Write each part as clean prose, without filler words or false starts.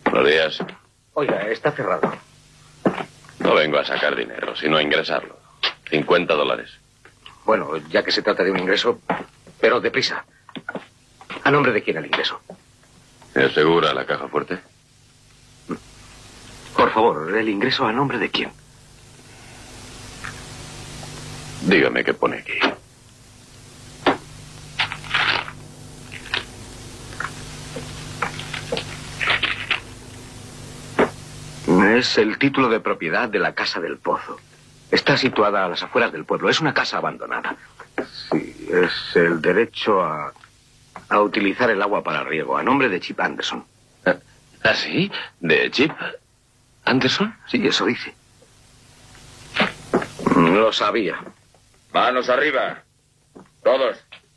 Buenos días. Oiga, está cerrado. No vengo a sacar dinero, sino a ingresarlo. $50. Bueno, ya que se trata de un ingreso, pero deprisa. ¿A nombre de quién el ingreso? ¿Me asegura la caja fuerte? Por favor, ¿el ingreso a nombre de quién? Dígame qué pone aquí. Es el título de propiedad de la Casa del Pozo. Está situada a las afueras del pueblo. Es una casa abandonada. Sí, es el derecho a utilizar el agua para riego, a nombre de Chip Anderson. ¿Ah, sí? ¿De Chip Anderson? Sí, eso dice. Lo sabía. Manos arriba. Todos.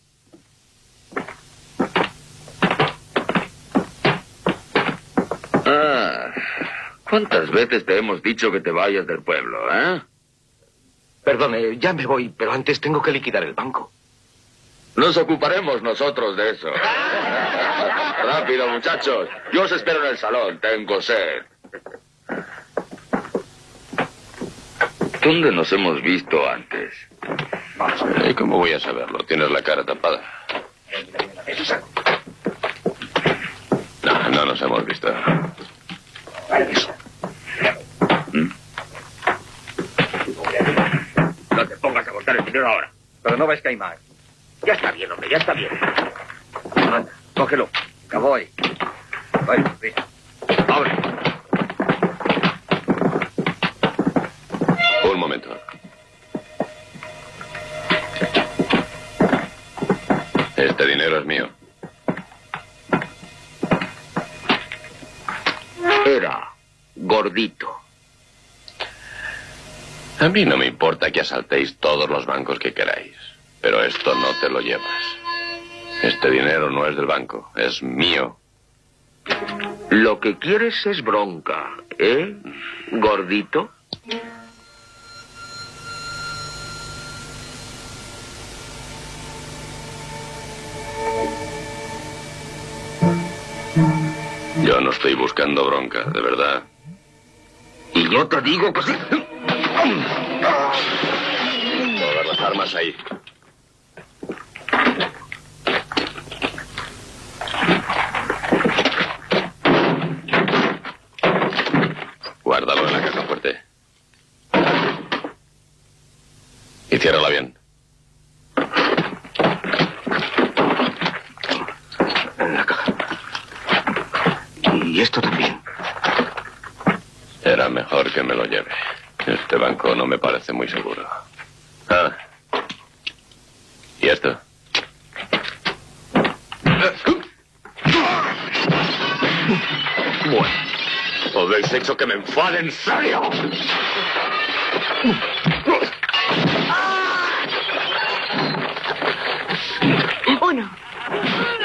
¿Cuántas veces te hemos dicho que te vayas del pueblo, eh? Perdone, ya me voy, pero antes tengo que liquidar el banco. Nos ocuparemos nosotros de eso. Rápido, muchachos. Yo os espero en el salón. Tengo sed. ¿Dónde nos hemos visto antes? ¿Y cómo voy a saberlo? Tienes la cara tapada. No nos hemos visto. No te pongas a contar el dinero ahora. Pero no ves que hay más. Ya está bien, hombre, ya está bien. Anda, cógelo. Ya voy. Vaya, prisa. Abre. Un momento. Este dinero es mío. Era gordito. A mí no me importa que asaltéis todos los bancos que queráis, pero esto no te lo llevas. Este dinero no es del banco, es mío. Lo que quieres es bronca, ¿eh? Gordito. Yo no estoy buscando bronca, de verdad. Y yo te digo que sí. Todas las armas ahí. Guárdalo en la caja fuerte. Y ciérrala bien. En la caja. Y esto también. Era mejor que me lo lleve. Este banco no me parece muy seguro. Ah. ¿Y esto? Bueno, habéis hecho que me enfade en serio. Uno.